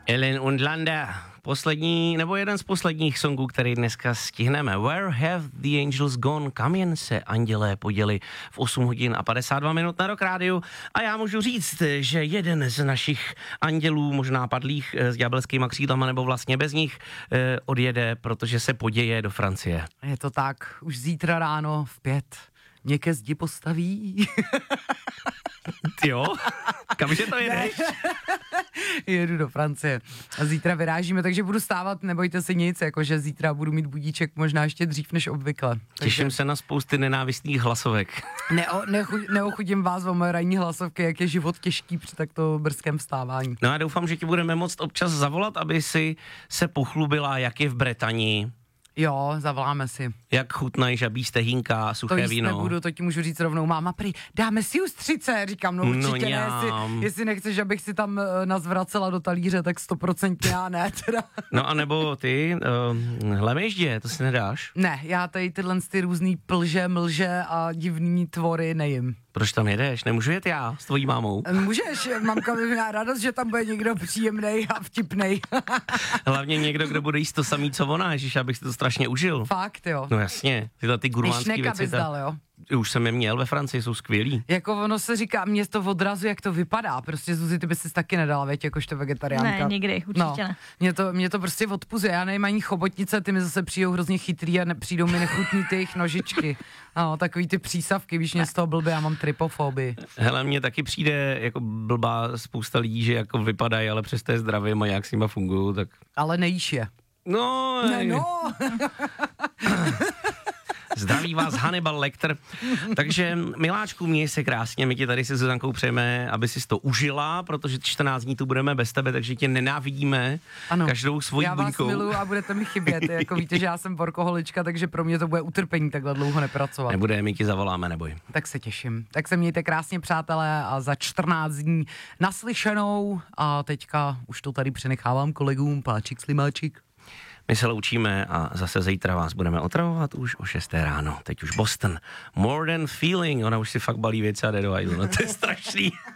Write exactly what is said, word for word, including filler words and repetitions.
Ellen und Landa, poslední, nebo jeden z posledních songů, který dneska stihneme. Where have the angels gone? Kam jen se andělé poděli v osm hodin a padesát dva minut na Rock Rádiu. A já můžu říct, že jeden z našich andělů, možná padlých s ďábelskýma křídlama, nebo vlastně bez nich, odjede, protože se poděje do Francie. Je to tak, už zítra ráno v pět mě ke zdi postaví. Jo? Kamže to jedeš? Jedu do Francie. A zítra vyrážíme, takže budu stávat, nebojte se nic, jakože zítra budu mít budíček možná ještě dřív než obvykle. Takže... Těším se na spousty nenávistných hlasovek. Neo, nechu, neochudím vás o moje ranní hlasovky, jak je život těžký při takto brzkém vstávání. No a doufám, že ti budeme moct občas zavolat, aby si se pochlubila, jak je v Bretani. Jo, zavoláme si. Jak chutnají žabí stehínka, suché to jíst víno. To nebudu, to ti můžu říct rovnou. Máma prý, dáme si ústřice. Říkám, no určitě no, ne, jestli, jestli nechceš, abych si tam uh, nazvracela do talíře, tak stoprocentně já ne teda. No a nebo ty, uh, hlemeždě, to si nedáš? Ne, já tady tyhle ty různý plže, mlže a divný tvory nejím. Proč tam jedeš? Nemůžu jet já s tvojí mámou? Můžeš, mamka by měla radost, že tam bude někdo příjemnej a vtipnej. Hlavně někdo, kdo bude jíst to samý, co ona, ježiš, abych si to strašně užil. Fakt, jo. No jasně, tyhle ty gurmánský věci. Bys dal, jo. Už jsem je měl ve Francii, jsou skvělí. Jako ono se říká, mě to odrazu, jak to vypadá. Prostě Zuzi, ty bys si taky nedala, věď, jakožto vegetariánka. Ne, nikdy, určitě no, ne. Mě to, mě to prostě odpuzuje, já nevím ani chobotnice, ty mi zase přijdou hrozně chytrý a ne, přijdou mi nechutný ty jejich nožičky. No, takový ty přísavky, víš, mě z toho blbě, já mám trypofobii. Hele, mně taky přijde jako blbá spousta lidí, že jako vypadají, ale přesto je zdravě a jak s nima fungují, tak... Ale nejíš je. No, ne, no. Zdraví vás Hannibal Lecter. Takže miláčku, měj se krásně, my ti tady se Zuzankou přejeme, aby si to užila, protože čtrnáct dní tu budeme bez tebe, takže tě nenávidíme ano, každou svojí buňkou. Já vás miluju a budete mi chybět, jako víte, že já jsem workoholička, takže pro mě to bude utrpení takhle dlouho nepracovat. Nebude, my ti zavoláme, neboj. Tak se těším. Tak se mějte krásně, přátelé, a za čtrnáct dní naslyšenou a teďka už to tady přenechávám kolegům, páčik, slimáčik. My se loučíme a zase zítra vás budeme otravovat už o šesté ráno. Teď už Boston. More Than Feeling. Ona už si fakt balí věci a jde do hajzlu. No to je strašný.